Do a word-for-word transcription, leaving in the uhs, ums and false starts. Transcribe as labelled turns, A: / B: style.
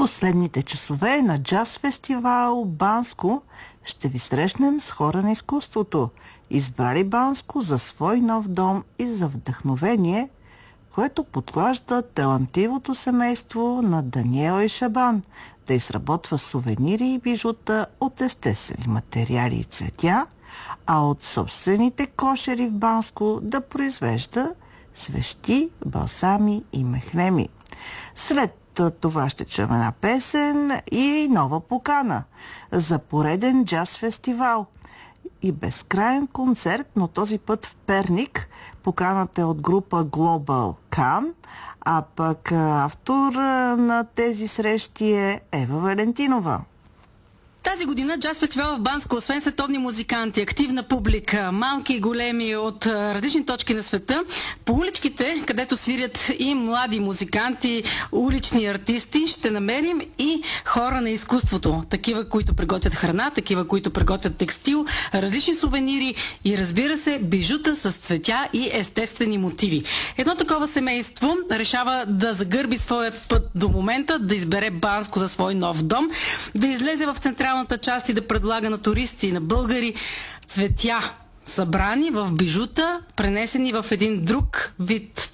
A: последните часове на джаз фестивал Банско ще ви срещнем с хора на изкуството, избрали Банско за свой нов дом и за вдъхновение, което подклажда талантливото семейство на Даниела и Шабан да изработва сувенири и бижута от естествени материали и цветя, а от собствените кошери в Банско да произвежда свещи, балсами и мехлеми. След това ще чуем една песен и нова покана за пореден джаз фестивал и безкрайен концерт, но този път в Перник. Поканата е от група Global Can, а пък автор на тези срещи е Ева Валентинова.
B: Тази година джаз фестивал в Банско, освен световни музиканти, активна публика, малки и големи от различни точки на света, по уличките, където свирят и млади музиканти, улични артисти, ще намерим и хора на изкуството. Такива, които приготвят храна, такива, които приготвят текстил, различни сувенири и, разбира се, бижута с цветя и естествени мотиви. Едно такова семейство решава да загърби своят път до момента, да избере Банско за свой нов дом, да излезе в централната част и да предлага на туристи и на българи цветя, събрани в бижута, пренесени в един друг вид